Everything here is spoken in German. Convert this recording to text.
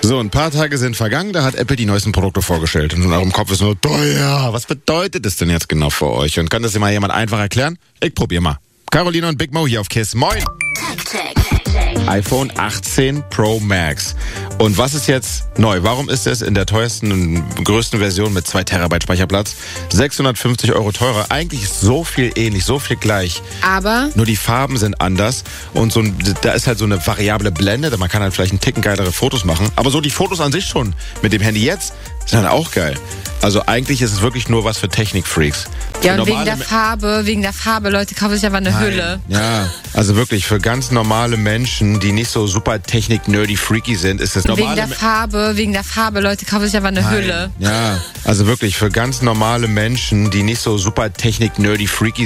So, ein paar Tage sind vergangen, da hat Apple die neuesten Produkte vorgestellt. Und in eurem Kopf ist nur teuer. Was bedeutet das denn jetzt genau für euch? Und kann das mal jemand einfach erklären? Ich probier mal. Caroline und Big Mo hier auf KISS. Moin! iPhone 18 Pro Max. Und was ist jetzt neu? Warum ist es in der teuersten und größten Version mit 2 Terabyte Speicherplatz 650 € teurer? Eigentlich ist so viel ähnlich, so viel gleich. Aber nur die Farben sind anders und da ist halt so eine variable Blende, man kann halt vielleicht einen Ticken geilere Fotos machen. Aber so die Fotos an sich schon mit dem Handy jetzt sind halt auch geil. Also eigentlich ist es wirklich nur was für Technikfreaks. ja, und wegen der Farbe, Leute, kaufen sich einfach eine Hülle. Ja, also wirklich für ganz normale Menschen, die nicht so super Technik-nerdy-freaky sind, ist das normale... Wegen der Farbe, Leute, kaufen sich einfach eine Hülle. Ja, also wirklich für ganz normale Menschen, die nicht so super Technik-nerdy-freaky